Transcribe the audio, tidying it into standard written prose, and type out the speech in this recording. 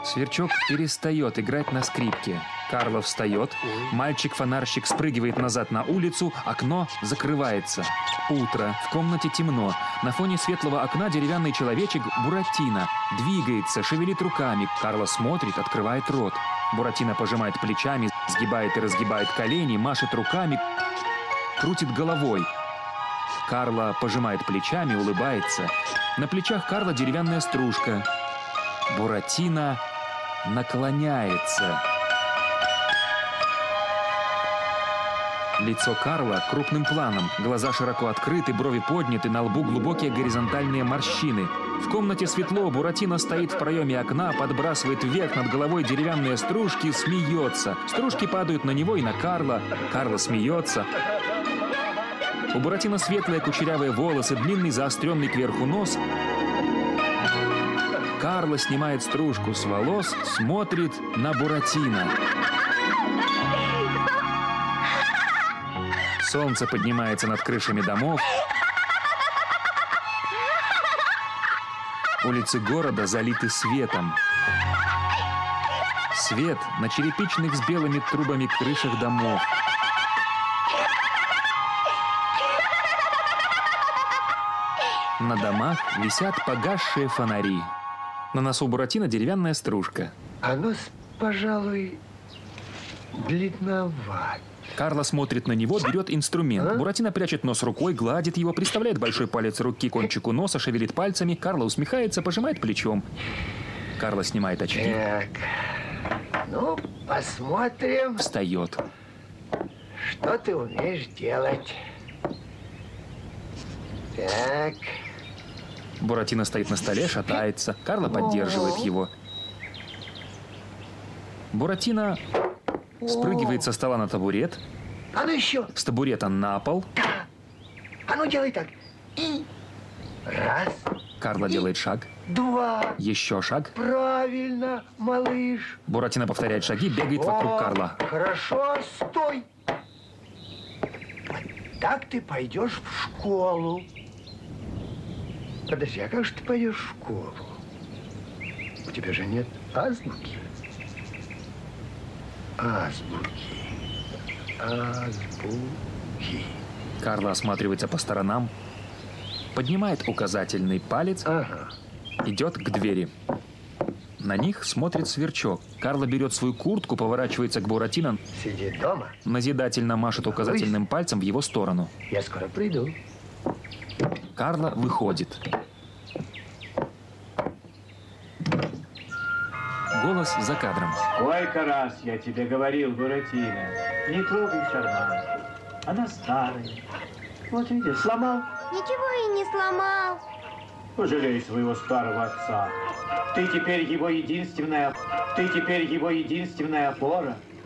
Сверчок перестает играть на скрипке. Карло встает, мальчик-фонарщик спрыгивает назад на улицу, окно закрывается. Утро, в комнате темно. На фоне светлого окна деревянный человечек Буратино двигается, шевелит руками. Карло смотрит, открывает рот. Буратино пожимает плечами, сгибает и разгибает колени, машет руками, крутит головой. Карло пожимает плечами, улыбается. На плечах Карло деревянная стружка. Буратино наклоняется. Лицо Карла крупным планом, глаза широко открыты, брови подняты, на лбу глубокие горизонтальные морщины. В комнате светло, Буратино стоит в проеме окна, подбрасывает вверх над головой деревянные стружки, смеется. Стружки падают на него и на Карла. Карло смеется. У Буратино светлые кучерявые волосы, длинный заостренный кверху нос. Карло снимает стружку с волос, смотрит на Буратино. Солнце поднимается над крышами домов. Улицы города залиты светом. Свет на черепичных с белыми трубами крышах домов. На домах висят погасшие фонари. На носу Буратино деревянная стружка. А нос, пожалуй, длинноват. Карло смотрит на него, берет инструмент. Буратино прячет нос рукой, гладит его, приставляет большой палец руки к кончику носа, шевелит пальцами. Карло усмехается, пожимает плечом. Карло снимает очки. Так, ну, посмотрим. Встает. Что ты умеешь делать? Так. Буратино стоит на столе, шатается. Карло поддерживает его. Буратино спрыгивает со стола на табурет. А ну еще. С табурета на пол. А ну делай так. И раз. Карло делает шаг. Два. Еще шаг. Правильно, малыш. Буратино повторяет шаги, бегает вокруг Карла. Хорошо, стой. Вот так ты пойдешь в школу. Подожди, а как же ты пойдешь в школу? У тебя же нет азбуки. Азбуки. Карло осматривается по сторонам, поднимает указательный палец, идет к двери. На них смотрит Сверчок. Карло берет свою куртку, поворачивается к Буратино. Сиди дома. Назидательно машет указательным пальцем в его сторону. Я скоро приду. Карло выходит. Голос за кадром. Сколько раз я тебе говорил, Буратино, не трогай шарманку. Она старая. Вот видишь, сломал. Ничего и не сломал. Пожалей своего старого отца. Ты теперь его единственная опора.